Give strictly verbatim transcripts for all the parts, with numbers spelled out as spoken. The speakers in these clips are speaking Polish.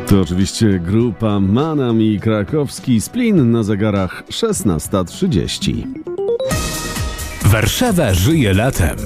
To oczywiście grupa Manam i Krakowski Splin na zegarach szesnasta trzydzieści. Warszawa żyje latem.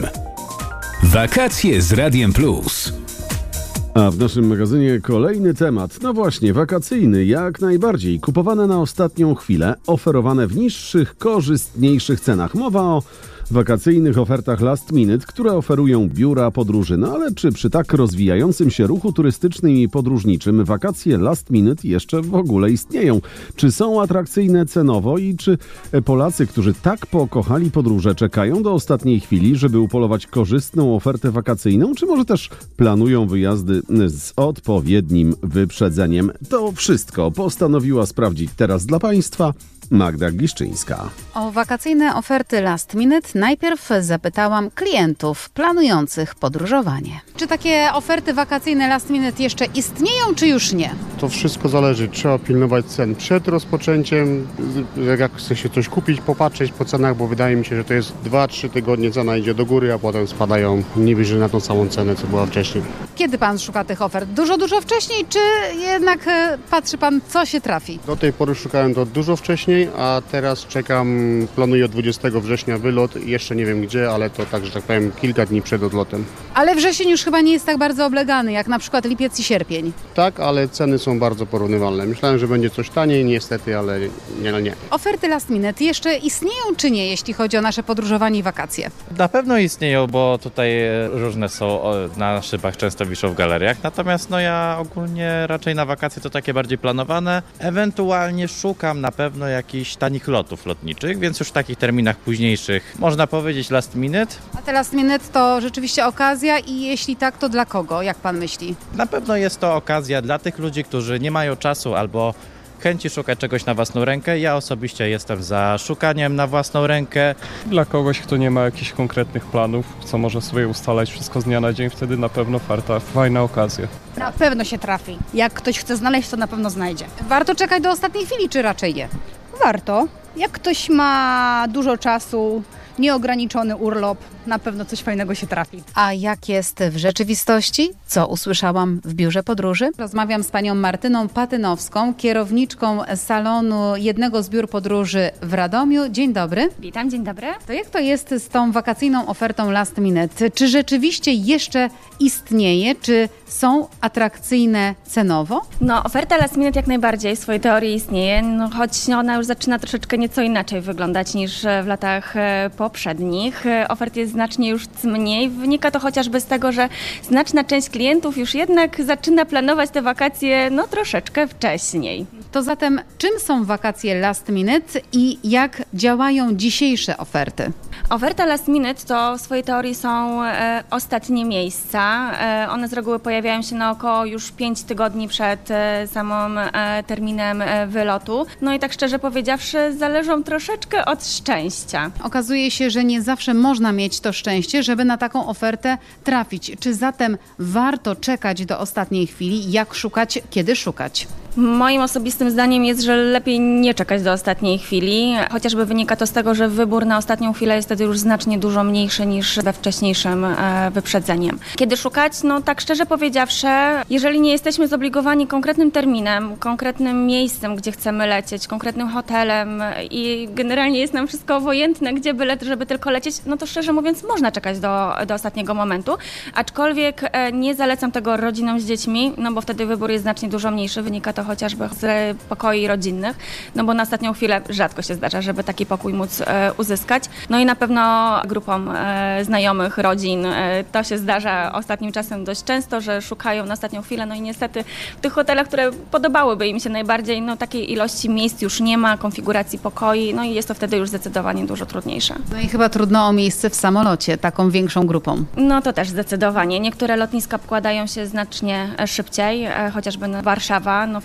Wakacje z Radiem Plus. A w naszym magazynie kolejny temat, no właśnie, wakacyjny, jak najbardziej. Kupowane na ostatnią chwilę, oferowane w niższych, korzystniejszych cenach. Mowa o wakacyjnych ofertach last minute, które oferują biura podróży. No ale czy przy tak rozwijającym się ruchu turystycznym i podróżniczym wakacje last minute jeszcze w ogóle istnieją? Czy są atrakcyjne cenowo i czy Polacy, którzy tak pokochali podróże, czekają do ostatniej chwili, żeby upolować korzystną ofertę wakacyjną, czy może też planują wyjazdy z odpowiednim wyprzedzeniem? To wszystko postanowiła sprawdzić teraz dla Państwa Magda Gliszczyńska. O wakacyjne oferty last minute najpierw zapytałam klientów planujących podróżowanie. Czy takie oferty wakacyjne last minute jeszcze istnieją, czy już nie? To wszystko zależy. Trzeba pilnować cen przed rozpoczęciem. Jak chce się coś kupić, popatrzeć po cenach, bo wydaje mi się, że to jest dwa trzy tygodnie, cena idzie do góry, a potem spadają niewyżej na tą samą cenę, co była wcześniej. Kiedy pan szuka tych ofert? Dużo, dużo wcześniej, czy jednak e, patrzy pan, co się trafi? Do tej pory szukałem to dużo wcześniej, a teraz czekam, planuję dwudziestego września wylot. Jeszcze nie wiem gdzie, ale to tak, że tak powiem, kilka dni przed odlotem. Ale wrzesień już chyba nie jest tak bardzo oblegany, jak na przykład lipiec i sierpień. Tak, ale ceny są bardzo porównywalne. Myślałem, że będzie coś taniej, niestety, ale nie, no nie. Oferty last minute jeszcze istnieją, czy nie, jeśli chodzi o nasze podróżowanie i wakacje? Na pewno istnieją, bo tutaj różne są, na szybach często wiszą w galeriach. Natomiast no ja ogólnie raczej na wakacje to takie bardziej planowane. Ewentualnie szukam na pewno jakichś tanich lotów lotniczych, więc już w takich terminach późniejszych można powiedzieć last minute. A te last minute to rzeczywiście okazja i jeśli tak, to dla kogo, jak pan myśli? Na pewno jest to okazja dla tych ludzi, którzy nie mają czasu albo chęci szukać czegoś na własną rękę. Ja osobiście jestem za szukaniem na własną rękę. Dla kogoś, kto nie ma jakichś konkretnych planów, co może sobie ustalać wszystko z dnia na dzień, wtedy na pewno warta, fajna okazja. Na pewno się trafi. Jak ktoś chce znaleźć, to na pewno znajdzie. Warto czekać do ostatniej chwili, czy raczej nie? Warto. Jak ktoś ma dużo czasu, nieograniczony urlop, na pewno coś fajnego się trafi. A jak jest w rzeczywistości? Co usłyszałam w biurze podróży? Rozmawiam z panią Martyną Patynowską, kierowniczką salonu jednego z biur podróży w Radomiu. Dzień dobry. Witam, dzień dobry. To jak to jest z tą wakacyjną ofertą last minute? Czy rzeczywiście jeszcze istnieje? Czy są atrakcyjne cenowo? No, oferta last minute jak najbardziej w swojej teorii istnieje, no, choć ona już zaczyna troszeczkę nieco inaczej wyglądać niż w latach poprzednich. Ofert jest znacznie już mniej. Wynika to chociażby z tego, że znaczna część klientów już jednak zaczyna planować te wakacje no troszeczkę wcześniej. To zatem czym są wakacje last minute i jak działają dzisiejsze oferty? Oferta last minute to w swojej teorii są e, ostatnie miejsca. E, one z reguły pojawiają się na około już pięć tygodni przed e, samym e, terminem e, wylotu. No i tak szczerze powiedziawszy, zależą troszeczkę od szczęścia. Okazuje się, że nie zawsze można mieć to szczęście, żeby na taką ofertę trafić. Czy zatem warto czekać do ostatniej chwili? Jak szukać, kiedy szukać? Moim osobistym zdaniem jest, że lepiej nie czekać do ostatniej chwili. Chociażby wynika to z tego, że wybór na ostatnią chwilę jest wtedy już znacznie dużo mniejszy niż we wcześniejszym e, wyprzedzeniem. Kiedy szukać? No tak szczerze powiedziawszy, jeżeli nie jesteśmy zobligowani konkretnym terminem, konkretnym miejscem, gdzie chcemy lecieć, konkretnym hotelem i generalnie jest nam wszystko obojętne, gdzie byle, żeby tylko lecieć, no to szczerze mówiąc można czekać do, do ostatniego momentu. Aczkolwiek e, nie zalecam tego rodzinom z dziećmi, no bo wtedy wybór jest znacznie dużo mniejszy. Wynika to chociażby z pokoi rodzinnych, no bo na ostatnią chwilę rzadko się zdarza, żeby taki pokój móc e, uzyskać. No i na pewno grupom e, znajomych, rodzin e, to się zdarza ostatnim czasem dość często, że szukają na ostatnią chwilę, no i niestety w tych hotelach, które podobałyby im się najbardziej, no takiej ilości miejsc już nie ma, konfiguracji pokoi, no i jest to wtedy już zdecydowanie dużo trudniejsze. No i chyba trudno o miejsce w samolocie, taką większą grupą. No to też zdecydowanie. Niektóre lotniska pokładają się znacznie szybciej, e, chociażby Warszawa, no w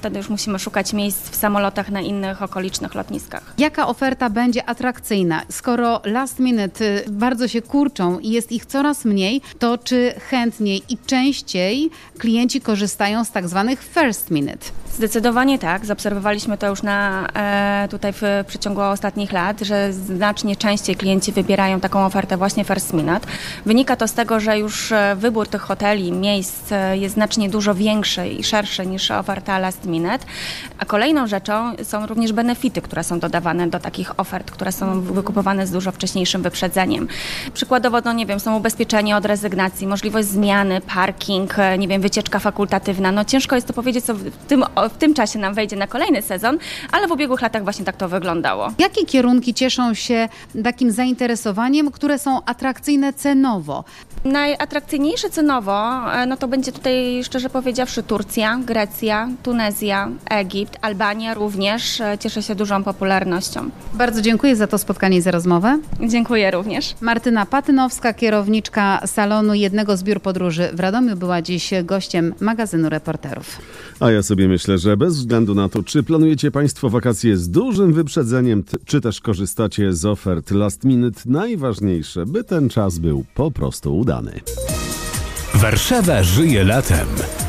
wtedy już musimy szukać miejsc w samolotach na innych okolicznych lotniskach. Jaka oferta będzie atrakcyjna? Skoro last minute y, bardzo się kurczą i jest ich coraz mniej, to czy chętniej i częściej klienci korzystają z tak zwanych first minute? Zdecydowanie tak. Zaobserwowaliśmy to już na, e, tutaj w przeciągu ostatnich lat, że znacznie częściej klienci wybierają taką ofertę właśnie first minute. Wynika to z tego, że już wybór tych hoteli, miejsc jest znacznie dużo większy i szerszy niż oferta last minute. A kolejną rzeczą są również benefity, które są dodawane do takich ofert, które są wykupowane z dużo wcześniejszym wyprzedzeniem. Przykładowo, no nie wiem, są ubezpieczenie od rezygnacji, możliwość zmiany, parking, nie wiem, wycieczka fakultatywna. No ciężko jest to powiedzieć, co w tym, w tym czasie nam wejdzie na kolejny sezon, ale w ubiegłych latach właśnie tak to wyglądało. Jakie kierunki cieszą się takim zainteresowaniem, które są atrakcyjne cenowo? Najatrakcyjniejsze cenowo, no to będzie tutaj, szczerze powiedziawszy, Turcja, Grecja, Tunezja, Egipt, Albania również cieszy się dużą popularnością. Bardzo dziękuję za to spotkanie i za rozmowę. Dziękuję również. Martyna Patynowska, kierowniczka salonu jednego z biur podróży w Radomiu, była dziś gościem magazynu Reporterów. A ja sobie myślę, że bez względu na to, czy planujecie Państwo wakacje z dużym wyprzedzeniem, t- czy też korzystacie z ofert last minute, najważniejsze, by ten czas był po prostu udany. Warszawa żyje latem.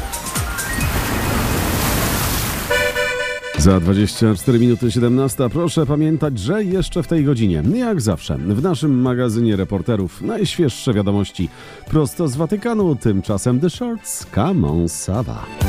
Za dwadzieścia cztery minuty siedemnasta proszę pamiętać, że jeszcze w tej godzinie, jak zawsze, w naszym magazynie Reporterów najświeższe wiadomości prosto z Watykanu, tymczasem The Shorts, Come on Sava.